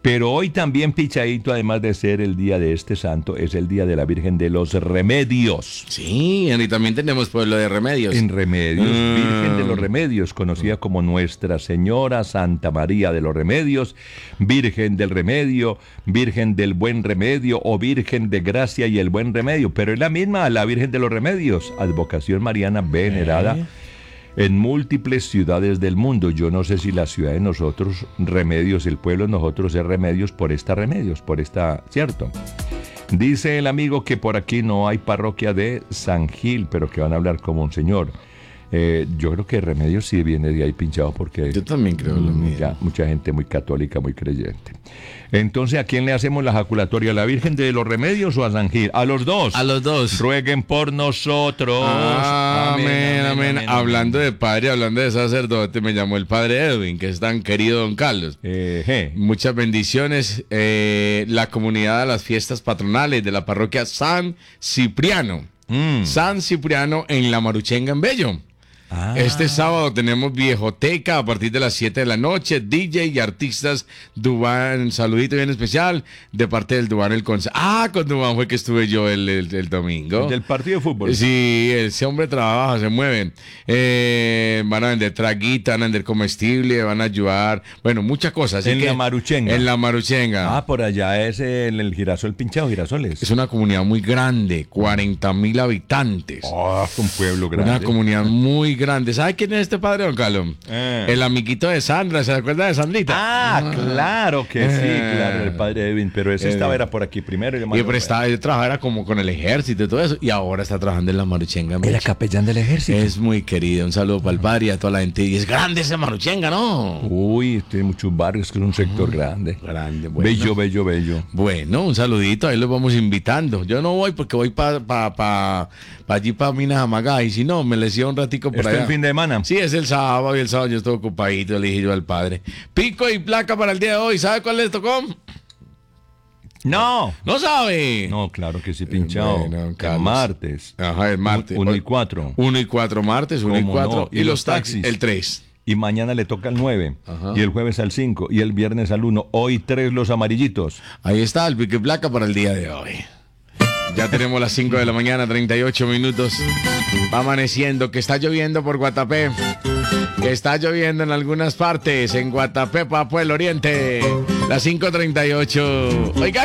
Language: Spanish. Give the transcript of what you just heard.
Pero hoy también, Pichadito, además de ser el día de este santo, es el día de la Virgen de los Remedios. Sí, y también tenemos pueblo de Remedios. En Remedios, Virgen de los Remedios, conocida como Nuestra Señora Santa María de los Remedios, Virgen del Remedio, Virgen del Buen Remedio o Virgen de Gracia y el Buen Remedio. Pero es la misma, la Virgen de los Remedios, advocación mariana venerada en múltiples ciudades del mundo. Yo no sé si la ciudad de nosotros, Remedios, el pueblo de nosotros es Remedios, por esta, ¿cierto? Dice el amigo que por aquí no hay parroquia de San Gil, pero que van a hablar como un señor. Yo creo que Remedios sí viene de ahí pinchado porque... Yo también creo lo mismo. Mucha gente muy católica, muy creyente. Entonces, ¿a quién le hacemos la jaculatoria? ¿A la Virgen de los Remedios o a San Gil? A los dos. A los dos. Rueguen por nosotros. Amén, amén. Hablando de padre, hablando de sacerdote, me llamó el padre Edwin, que es tan querido don Carlos. Muchas bendiciones. La comunidad de las fiestas patronales de la parroquia San Cipriano. San Cipriano en La Maruchenga, en Bello. Este sábado tenemos viejoteca a partir de las 7 de la noche, DJ y artistas Dubán, saludito bien especial de parte del Dubán el Conce. Con Dubán fue que estuve yo el domingo. ¿Del partido de fútbol? Sí, ese hombre trabaja, se mueve. Van a vender traguita, van a vender comestible, van a ayudar, bueno, muchas cosas. En La Maruchenga. En La Maruchenga. Por allá es el Girasol Pinchado, Girasoles. Es una comunidad muy grande, 40,000 habitantes. Un pueblo grande. Una comunidad muy grande. ¿Sabe quién es este padre, don Carlos? El amiguito de Sandra, ¿se acuerda de Sandrita? Claro que sí, claro, el padre Edwin, pero ese era por aquí primero. Él trabajaba como con el ejército y todo eso, y ahora está trabajando en La Maruchenga. Era capellán del ejército. Es muy querido, un saludo para el padre y a toda la gente. Y es grande ese Maruchenga, ¿no? Uy, tiene muchos barrios, que es un sector grande. Grande, bueno. Bello. Bueno, un saludito, ahí los vamos invitando. Yo no voy porque voy para allí, para Minas Amagá, y si no, me lesiono un ratico por allá. El fin de semana. Sí, es el sábado, y el sábado yo estoy ocupadito, le dije yo al padre. Pico y placa para el día de hoy, ¿sabe cuál les tocó? No. ¿No sabe? No, claro que sí, pinchado. El martes. Ajá, el martes. 1 y 4. 1 y 4 martes, 1 y 4. No? Y los taxis, el 3. Y mañana le toca el 9. Ajá. Y el jueves al 5. Y el viernes al 1. Hoy 3 los amarillitos. Ahí está el pico y placa para el día de hoy. Ya tenemos las 5 de la mañana, 38 minutos. Va amaneciendo, que está lloviendo por Guatapé. Que está lloviendo en algunas partes. En Guatapé, Papo el Oriente. Las 5:38. Oiga.